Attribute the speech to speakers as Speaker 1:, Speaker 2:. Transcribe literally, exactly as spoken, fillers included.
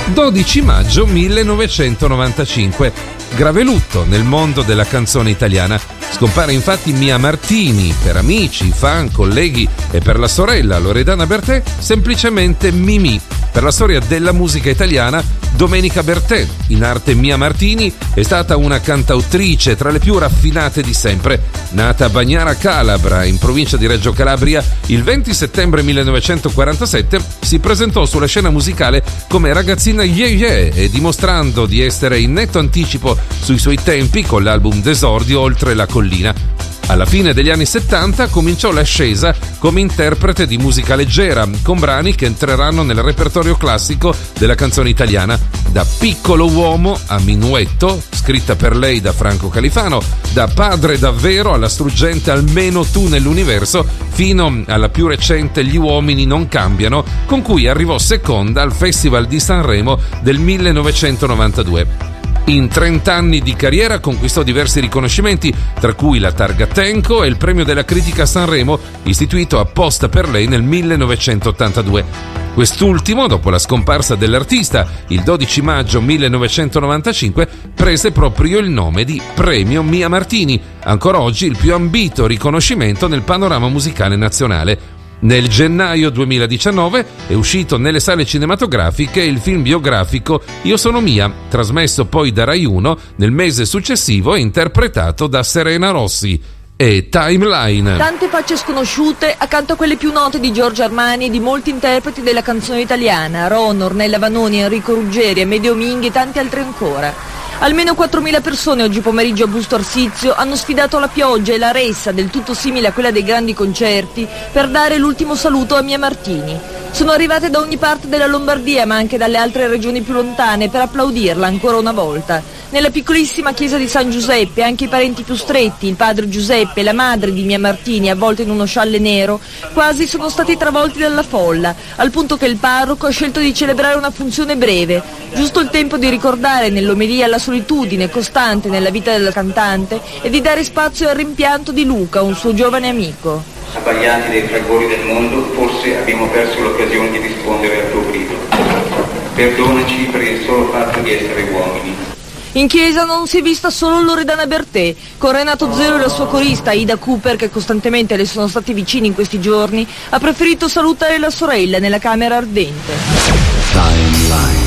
Speaker 1: dodici maggio millenovecentonovantacinque. Grave lutto nel mondo della canzone italiana. Scompare infatti Mia Martini, per amici, fan, colleghi e per la sorella Loredana Bertè semplicemente Mimì. Per la storia della musica italiana, Domenica Bertè, in arte Mia Martini, è stata una cantautrice tra le più raffinate di sempre. Nata a Bagnara Calabra, in provincia di Reggio Calabria, il venti settembre millenovecentoquarantasette si presentò sulla scena musicale come ragazzina yeah yeah e dimostrando di essere in netto anticipo sui suoi tempi con l'album d'esordio Oltre la collina. Alla fine degli anni settanta cominciò l'ascesa come interprete di musica leggera, con brani che entreranno nel repertorio classico della canzone italiana. Da Piccolo uomo a Minuetto, scritta per lei da Franco Califano, da Padre davvero alla struggente Almeno tu nell'universo, fino alla più recente Gli uomini non cambiano, con cui arrivò seconda al Festival di Sanremo del millenovecentonovantadue. In trent'anni di carriera conquistò diversi riconoscimenti, tra cui la Targa Tenco e il premio della critica a Sanremo, istituito apposta per lei nel millenovecentottantadue. Quest'ultimo, dopo la scomparsa dell'artista, il dodici maggio millenovecentonovantacinque, prese proprio il nome di Premio Mia Martini, ancora oggi il più ambito riconoscimento nel panorama musicale nazionale. Nel gennaio duemiladiciannove è uscito nelle sale cinematografiche il film biografico Io sono Mia, trasmesso poi da Rai uno nel mese successivo e interpretato da Serena Rossi. E Timeline.
Speaker 2: Tante facce sconosciute accanto a quelle più note di Giorgio Armani e di molti interpreti della canzone italiana, Ron, Ornella Vanoni, Enrico Ruggeri, Amedeo Minghi e tanti altri ancora. Almeno quattromila persone oggi pomeriggio a Busto Arsizio hanno sfidato la pioggia e la ressa, del tutto simile a quella dei grandi concerti, per dare l'ultimo saluto a Mia Martini. Sono arrivate da ogni parte della Lombardia, ma anche dalle altre regioni più lontane, per applaudirla ancora una volta. Nella piccolissima chiesa di San Giuseppe, anche i parenti più stretti, il padre Giuseppe e la madre di Mia Martini, avvolti in uno scialle nero, quasi sono stati travolti dalla folla, al punto che il parroco ha scelto di celebrare una funzione breve, giusto il tempo di ricordare nell'omelia la solitudine costante nella vita del cantante e di dare spazio al rimpianto di Luca, un suo giovane amico.
Speaker 3: Abbagliati dai fragori del mondo, forse abbiamo perso l'occasione di rispondere al tuo grido. Perdonaci per il solo fatto di essere uomini.
Speaker 2: In chiesa non si è vista solo Loredana Bertè, con Renato Zero e la sua corista Ida Cooper, che costantemente le sono stati vicini in questi giorni, ha preferito salutare la sorella nella camera ardente.
Speaker 4: Timeline.